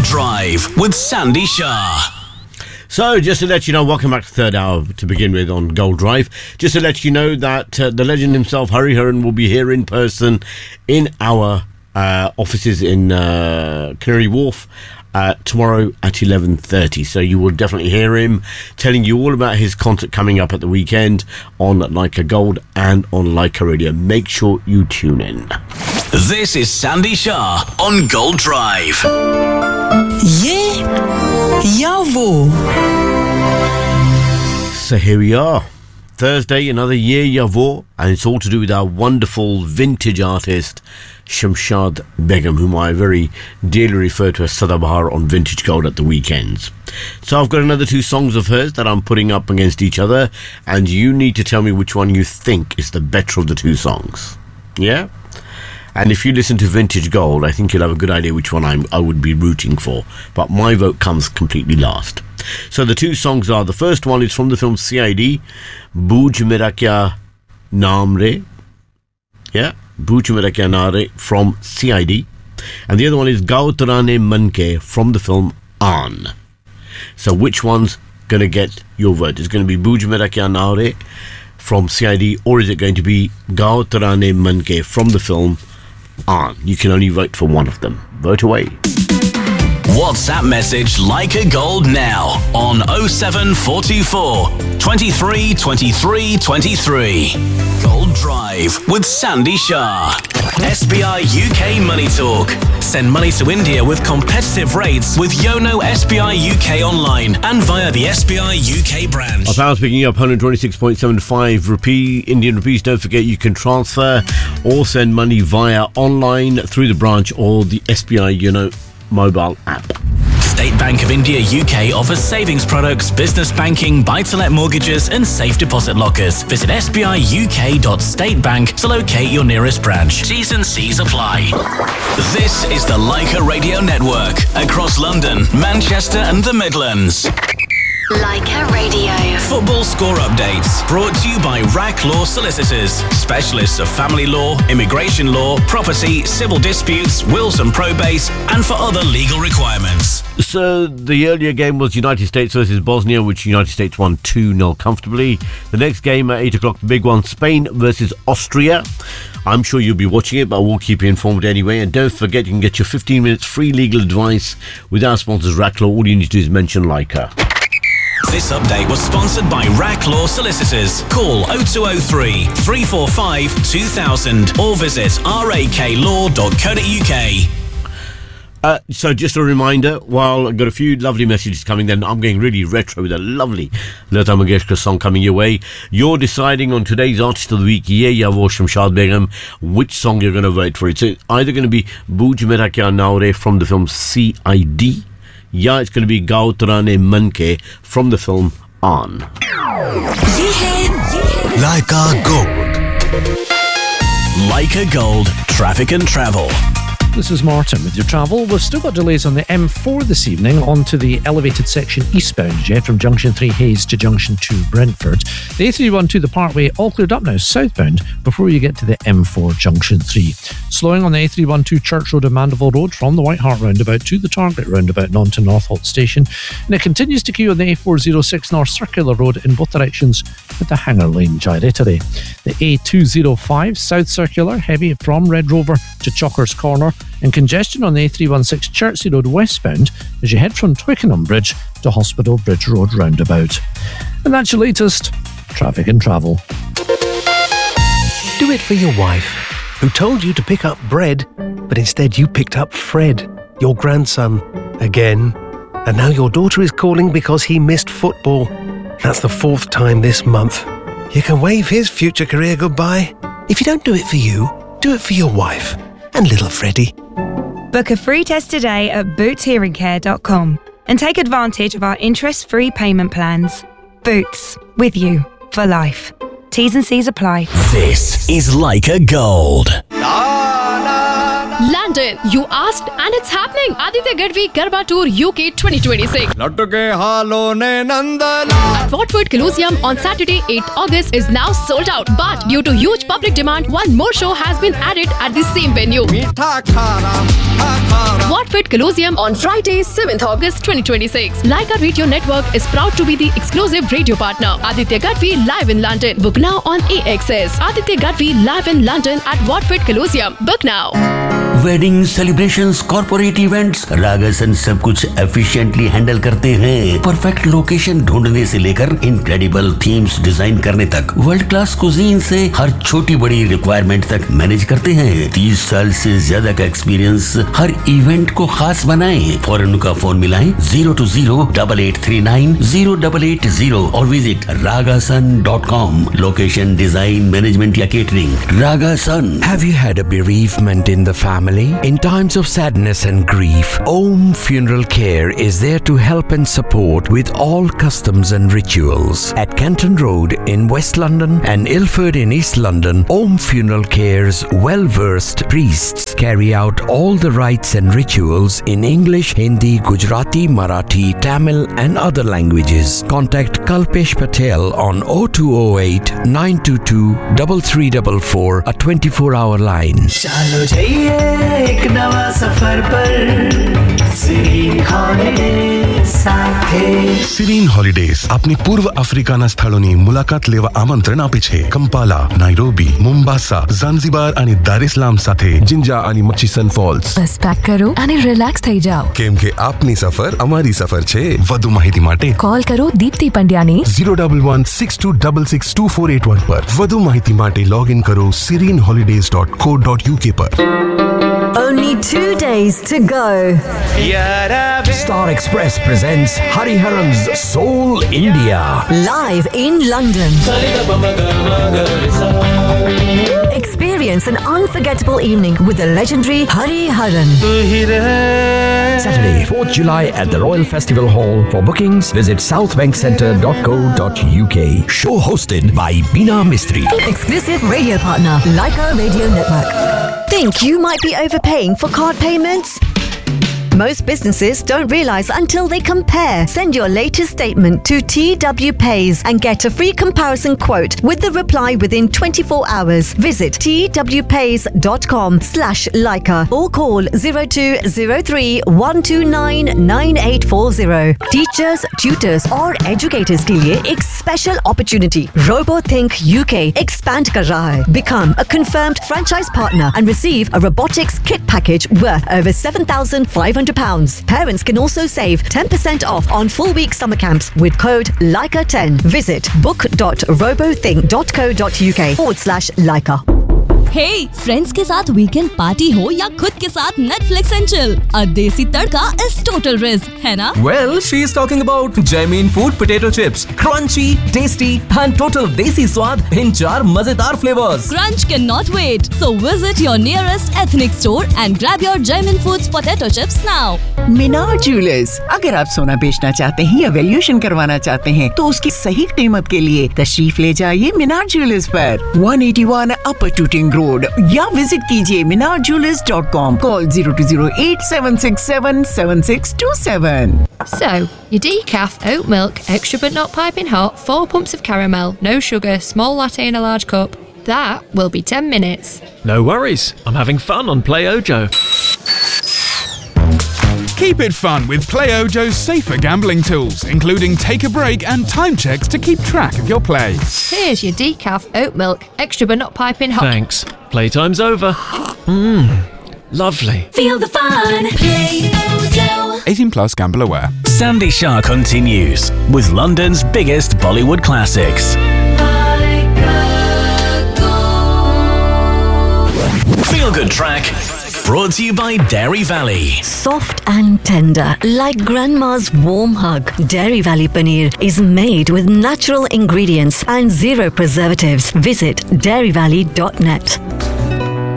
Gold Drive with Sandy Shah. So, just to let you know, welcome back to the third hour to begin with on Gold Drive. Just to let you know that the legend himself, Hariharan, will be here in person in our offices in Canary Wharf tomorrow at 11:30. So you will definitely hear him telling you all about his concert coming up at the weekend on Leica Gold and on Leica Radio. Make sure you tune in. This is Sandy Shah on Gold Drive. Ye Yavo. So here we are. Thursday, another year Yavo, and it's all to do with our wonderful vintage artist Shamshad Begum, whom I very dearly refer to as Sadabahar on Vintage Gold at the weekends. So I've got another two songs of hers that I'm putting up against each other, and you need to tell me which one you think is the better of the two songs. Yeah? And if you listen to Vintage Gold, I think you'll have a good idea which one I would be rooting for. But my vote comes completely last. So the two songs are, the first one is from the film CID, Booj Mera Kya Naam Re. Yeah, Booj Mera Kya Naam Re from CID. And the other one is Gao Tarane Man Ke from the film Aan. So which one's going to get your vote? Is it going to be Booj Mera Kya Naam Re from CID, or is it going to be Gao Tarane Man Ke from the film Aan? You can only vote for one of them. Vote away. WhatsApp message Leica Gold now on 07424 23 23 23. Gold Drive with Sandy Shah. SBI UK Money Talk. Send money to India with competitive rates with Yono SBI UK online and via the SBI UK branch. Our pound's picking up 126.75 Indian rupees. Don't forget you can transfer or send money via online through the branch or the SBI Yono mobile app. State Bank of India UK offers savings products, business banking, buy-to-let mortgages and safe deposit lockers. Visit sbiuk.statebank to locate your nearest branch. T's and C's apply. This is the Leica Radio Network across London, Manchester and the Midlands. Leica Radio. Football score updates brought to you by RAC Law Solicitors, specialists of family law, immigration law, property, civil disputes, wills and probate, and for other legal requirements. So the earlier game was United States versus Bosnia, which United States won 2-0 comfortably. The next game at 8 o'clock, the big one, Spain versus Austria. I'm sure you'll be watching it, but we'll keep you informed anyway. And don't forget, you can get your 15 minutes free legal advice with our sponsors, RAC Law. All you need to do is mention Leica. This update was sponsored by RAC Law Solicitors. Call 0203 345 2000 or visit raklaw.co.uk. So just a reminder, while I've got a few lovely messages coming, then I'm getting really retro with a lovely Lata Mangeshkar song coming your way. You're deciding on today's Artist of the Week, Ye Yavo Shamshad Begum, which song you're going to vote for. It's either going to be Booj Mera Kya Naam Re from the film CID, yeah, it's going to be Gao Tarane Man Ke from the film Aan. Leica Gold. Leica Gold, traffic and travel. This is Martin with your travel. We've still got delays on the M4 this evening onto the elevated section eastbound, yeah, from Junction 3 Hayes to Junction 2 Brentford. The A312, the Parkway, all cleared up now, southbound, before you get to the M4 Junction 3. Slowing on the A312 Church Road and Mandeville Road from the White Hart roundabout to the Target roundabout and on to Northolt Station. And it continues to queue on the A406 North Circular Road in both directions with the Hanger Lane Gyratory. The A205 South Circular, heavy from Red Rover to Chalkers Corner, and congestion on the A316 Chertsey Road westbound as you head from Twickenham Bridge to Hospital Bridge Road roundabout. And that's your latest traffic and travel. Do it for your wife, who told you to pick up bread, but instead you picked up Fred, your grandson, again. And now your daughter is calling because he missed football. That's the 4th time this month. You can wave his future career goodbye. If you don't do it for you, do it for your wife and little Freddie. Book a free test today at bootshearingcare.com and take advantage of our interest-free payment plans. Boots, with you for life. T's and C's apply. This is Leica Gold. London. You asked and it's happening. Aditya Gadvi Garba Tour UK 2026. At Watford Colosseum on Saturday 8th August is now sold out. But due to huge public demand, one more show has been added at the same venue. Watford Colosseum on Friday 7th August 2026. Leica Radio Network is proud to be the exclusive radio partner. Aditya Gadvi live in London. Book now on AXS. Aditya Gadvi live in London at Watford Colosseum. Book now. Wedding celebrations, corporate events, रागासन सब कुछ efficiently handle करते हैं। Perfect location ढूंढने से लेकर incredible themes design करने तक, world class cuisine से हर छोटी बड़ी रिक्वायरमेंट तक मैनेज करते हैं। 30 साल से ज्यादा का एक्सपीरियंस हर इवेंट को खास बनाएं। फौरन उनका फोन मिलाएं 020-8839-0880 और visit ragasun.com। Location, design, management या catering, रागासन। Have you had a bereavement in the family? In times of sadness and grief, Om Funeral Care is there to help and support with all customs and rituals. At Canton Road in West London and Ilford in East London, Om Funeral Care's well-versed priests carry out all the rites and rituals in English, Hindi, Gujarati, Marathi, Tamil and other languages. Contact Kalpesh Patel on 0208 922 3344, a 24-hour line. चलो जाइए एक नवा सफर पर Serene Holidays સાથે. Serene Holidays આપની પૂર્વ આફ્રિકાના સ્થળોની મુલાકાત લેવા આમંત્રણ આપે છે. કંપાલા, નાઇરોબી, મોમ્બાસા, ઝાંઝીબાર અને દારેસલામ સાથે જિંજા અને મચીસન ફોલ્સ. બસ પેક કરો અને રિલેક્સ થઈ જાઓ. કેમ કે આપની સફર અમારી સફર છે. વધુ માહિતી માટે કોલ કરો દીપ્તિ પંડ્યાને 011-6266-2481 પર. વધુ માહિતી માટે લોગ ઇન કરો sereneholidays.co.uk પર. Only 2 days to go. Star Express presents Hariharan's Soul India. Live in London. Experience an unforgettable evening with the legendary Hariharan. Saturday, 4th July at the Royal Festival Hall. For bookings, visit southbankcentre.co.uk. Show hosted by Beena Mistry. Exclusive radio partner, Leica Radio Network. Think you might be overpaying for card payments? Most businesses don't realise until they compare. Send your latest statement to TW Pays and get a free comparison quote with the reply within 24 hours. Visit twpays.com/Leica or call 0203 129 9840. Teachers, tutors और educators के लिए एक special opportunity. RoboThink UK expand कर रहा है. Become a confirmed franchise partner and receive a robotics kit package worth over £7,500. Parents can also save 10% off on full week summer camps with code LEICA10. Visit book.robothink.co.uk/Leica. Hey, friends के साथ weekend party हो या खुद के साथ Netflix and chill, a देसी तड़का is total risk, है ना? Well, she is talking about Jamin Food potato chips, crunchy, tasty, and total desi स्वाद in 4 मजेदार flavors. Crunch cannot wait, so visit your nearest ethnic store and grab your Jamin Foods potato chips now. Minar jewellers, अगर आप सोना बेचना चाहते हैं या valuation करवाना चाहते हैं, तो उसकी सही कीमत के लिए तशरीफ ले जाइए मीनार ज्वेलर्स पर 181 अपर टूटिंग रोड या विजिट कीजिए minarjewelers.com. Call 0208-767-7627. So, your decaf, oat milk, extra but not piping hot, 4 pumps of caramel, no sugar, small latte in a large cup. That will be 10 minutes. No worries, I'm having fun on Play Ojo. Keep it fun with Play Ojo's safer gambling tools, including take a break and time checks to keep track of your play. Here's your decaf, oat milk, extra but not piping hot. Thanks. Playtime's over. Lovely. Feel the fun. Play Ojo. 18 plus, gamble aware. Sandy Shah continues with London's biggest Bollywood classics. Feel Good Track. Brought to you by Dairy Valley. Soft and tender, like grandma's warm hug. Dairy Valley Paneer is made with natural ingredients and 0 preservatives. Visit dairyvalley.net.